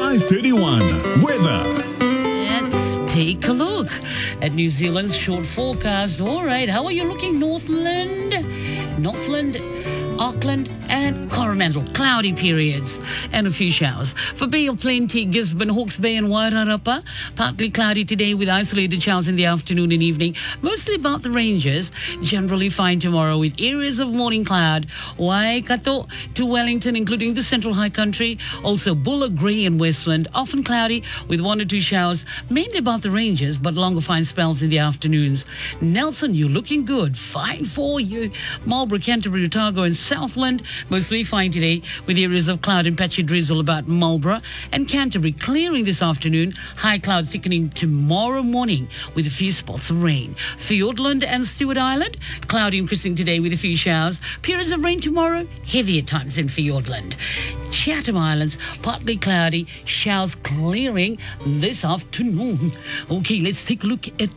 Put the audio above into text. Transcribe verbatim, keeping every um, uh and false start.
nine thirty-one. Weather. Let's take a look at New Zealand's short forecast. All right, how are you looking, Northland? Northland, Auckland and Coromandel. Cloudy periods and a few showers. For Bay of Plenty, Gisborne, Hawke's Bay and Wairarapa, partly cloudy today with isolated showers in the afternoon and evening. Mostly about the ranges. Generally fine tomorrow with areas of morning cloud. Waikato to Wellington, including the Central High Country. Also Bulla, Grey and Westland. Often cloudy with one or two showers. Mainly about the ranges, but longer fine spells in the afternoons. Nelson, you're looking good. Fine for you. Marlborough, Canterbury, Otago and Southland. Mostly fine today with areas of cloud and patchy drizzle about Marlborough and Canterbury clearing this afternoon. High cloud thickening tomorrow morning with a few spots of rain. Fiordland and Stewart Island, cloudy increasing today with a few showers. Periods of rain tomorrow, heavy at times in Fiordland. Chatham Islands, partly cloudy, showers clearing this afternoon. Okay, let's take a look at